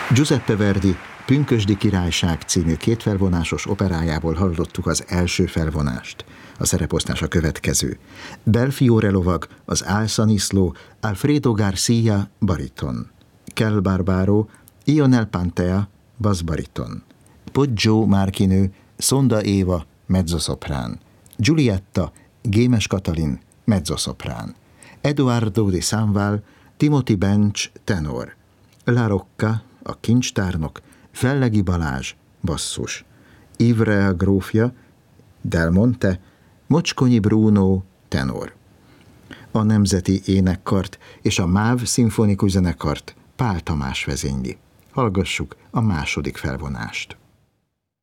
Giuseppe Verdi Pünkösdi királyság című kétfelvonásos operájából hallottuk az első felvonást. A szereposztás a következő: Belfiore lovag, az Álszaniszló, Alfredo Garcia bariton, Kell Barbaro, Ionel Pantea basszbariton, Poggio Márkinő, Sonda Éva mezzoszoprán, Giulietta Gémes Katalin mezzoszoprán, Eduardo di Sanval, Timothy Bench tenor, La Rocca a kincstárnok, Fellegi Balázs basszus, Ivrea grófja, Del Monte, Mocskonyi Bruno tenor. A Nemzeti Énekkart és a MÁV szimfonikus zenekart Pál Tamás vezényli. Hallgassuk a második felvonást.